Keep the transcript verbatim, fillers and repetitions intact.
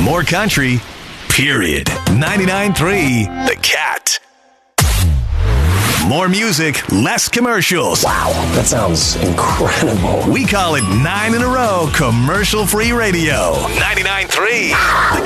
More country, period. ninety-nine point three The Cat. More music, less commercials. Wow, that sounds incredible. We call it nine in a row commercial-free radio. ninety-nine point three The